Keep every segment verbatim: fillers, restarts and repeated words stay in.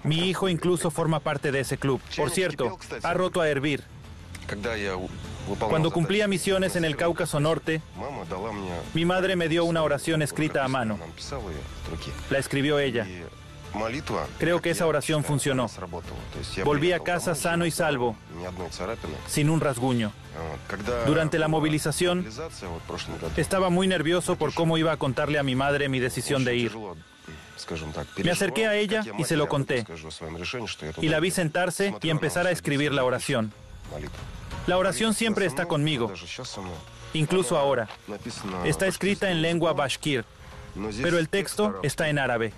Mi hijo incluso forma parte de ese club. Por cierto, ha roto a hervir. Cuando cumplía misiones en el Cáucaso Norte, mi madre me dio una oración escrita a mano. La escribió ella. Creo que esa oración funcionó. Volví a casa sano y salvo, sin un rasguño. Durante la movilización, estaba muy nervioso por cómo iba a contarle a mi madre mi decisión de ir. Me acerqué a ella y se lo conté. Y la vi sentarse y empezar a escribir la oración. La oración siempre está conmigo, incluso ahora. Está escrita en lengua bashkir, pero el texto está en árabe.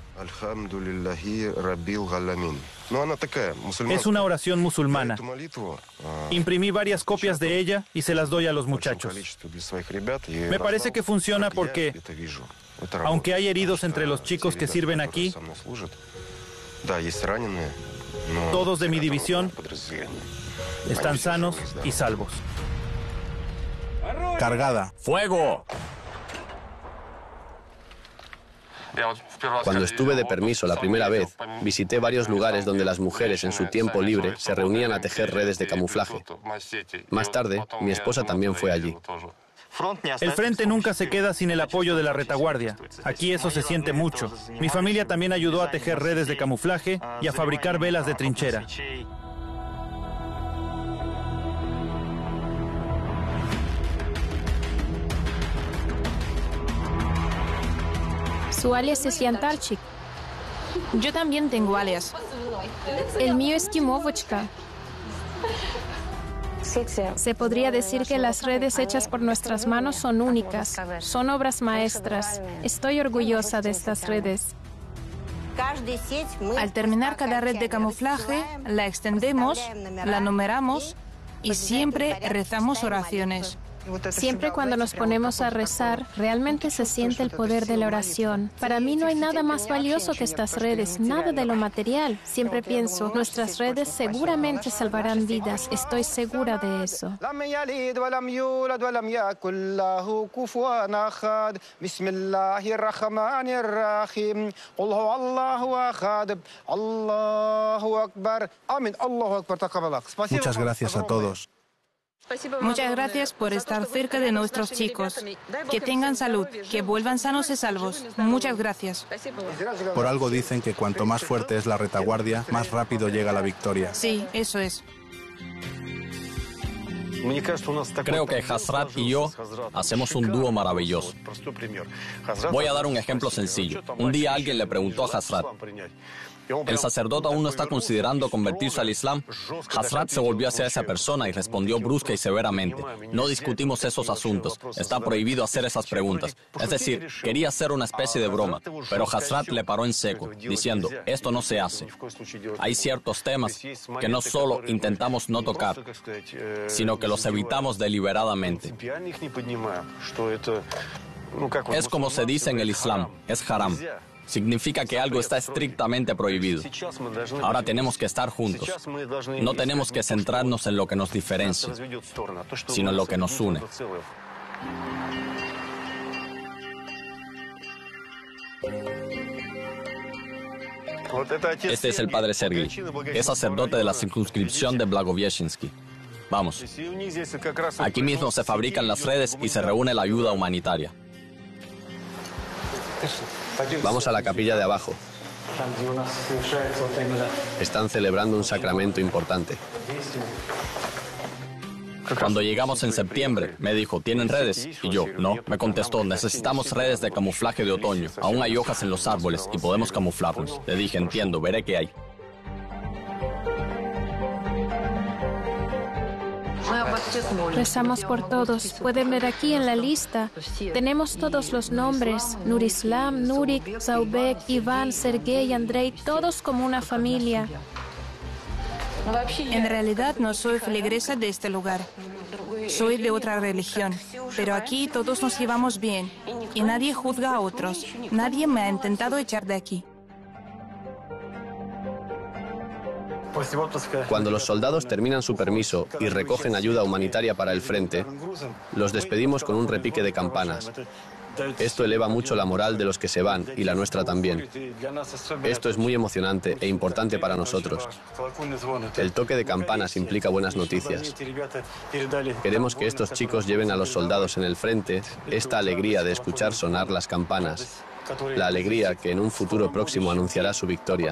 Es una oración musulmana. Imprimí varias copias de ella y se las doy a los muchachos. Me parece que funciona porque, aunque hay heridos entre los chicos que sirven aquí, todos de mi división están sanos y salvos. Cargada. ¡Fuego! Cuando estuve de permiso la primera vez, visité varios lugares donde las mujeres en su tiempo libre se reunían a tejer redes de camuflaje. Más tarde, mi esposa también fue allí. El frente nunca se queda sin el apoyo de la retaguardia. Aquí eso se siente mucho. Mi familia también ayudó a tejer redes de camuflaje y a fabricar velas de trinchera. Su alias es Yantarchik. Yo también tengo alias. El mío es Timovochka. Se podría decir que las redes hechas por nuestras manos son únicas, son obras maestras. Estoy orgullosa de estas redes. Al terminar cada red de camuflaje, la extendemos, la numeramos y siempre rezamos oraciones. Siempre cuando nos ponemos a rezar, realmente se siente el poder de la oración. Para mí no hay nada más valioso que estas redes, nada de lo material. Siempre pienso, nuestras redes seguramente salvarán vidas, estoy segura de eso. Muchas gracias a todos. Muchas gracias por estar cerca de nuestros chicos. Que tengan salud, que vuelvan sanos y salvos. Muchas gracias. Por algo dicen que cuanto más fuerte es la retaguardia, más rápido llega la victoria. Sí, eso es. Creo que Hazrat y yo hacemos un dúo maravilloso. Voy a dar un ejemplo sencillo. Un día alguien le preguntó a Hazrat: ¿el sacerdote aún no está considerando convertirse al Islam? Hazrat se volvió hacia esa persona y respondió brusca y severamente: no discutimos esos asuntos, está prohibido hacer esas preguntas. Es decir, quería hacer una especie de broma, pero Hazrat le paró en seco, diciendo: esto no se hace. Hay ciertos temas que no solo intentamos no tocar, sino que los evitamos deliberadamente. Es como se dice en el Islam, es haram. Significa que algo está estrictamente prohibido. Ahora tenemos que estar juntos. No tenemos que centrarnos en lo que nos diferencia, sino en lo que nos une. Este es el padre Sergei. Es sacerdote de la circunscripción de Blagovechinsky. Vamos. Aquí mismo se fabrican las redes y se reúne la ayuda humanitaria. Vamos a la capilla de abajo. Están celebrando un sacramento importante. Cuando llegamos en septiembre, me dijo: ¿tienen redes? Y yo, no. Me contestó: necesitamos redes de camuflaje de otoño. Aún hay hojas en los árboles y podemos camuflarnos. Le dije: entiendo, veré qué hay. Rezamos por todos. Pueden ver aquí en la lista. Tenemos todos los nombres. Nurislam, Nurik, Zaubek, Iván, Sergei, Andrei, todos como una familia. En realidad no soy feligresa de este lugar. Soy de otra religión. Pero aquí todos nos llevamos bien y nadie juzga a otros. Nadie me ha intentado echar de aquí. Cuando los soldados terminan su permiso y recogen ayuda humanitaria para el frente, los despedimos con un repique de campanas. Esto eleva mucho la moral de los que se van y la nuestra también. Esto es muy emocionante e importante para nosotros. El toque de campanas implica buenas noticias. Queremos que estos chicos lleven a los soldados en el frente esta alegría de escuchar sonar las campanas, la alegría que en un futuro próximo anunciará su victoria.